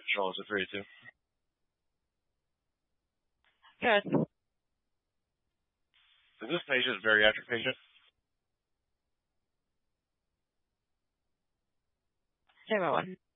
Joel, is it 3 2? Good. Is this patient a bariatric patient? Zero one.